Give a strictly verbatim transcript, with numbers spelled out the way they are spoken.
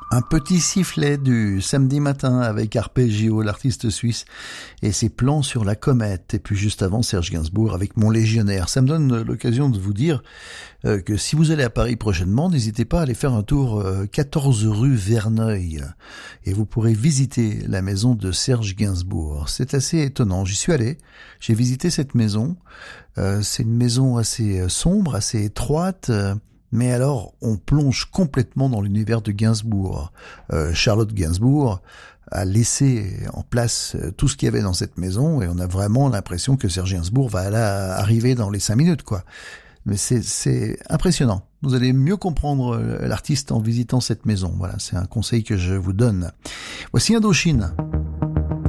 Un petit sifflet du samedi matin avec Arpeggio, l'artiste suisse, et ses plans sur la comète. Et puis juste avant, Serge Gainsbourg avec Mon Légionnaire. Ça me donne l'occasion de vous dire euh, que si vous allez à Paris prochainement, n'hésitez pas à aller faire un tour euh, quatorze rue Verneuil. Et vous pourrez visiter la maison de Serge Gainsbourg. C'est assez étonnant. J'y suis allé. J'ai visité cette maison. Euh, c'est une maison assez sombre, assez étroite. Euh, Mais alors, on plonge complètement dans l'univers de Gainsbourg. Euh, Charlotte Gainsbourg a laissé en place tout ce qu'il y avait dans cette maison et on a vraiment l'impression que Serge Gainsbourg va là arriver dans les cinq minutes, quoi. Mais c'est, c'est impressionnant. Vous allez mieux comprendre l'artiste en visitant cette maison. Voilà, c'est un conseil que je vous donne. Voici Indochine.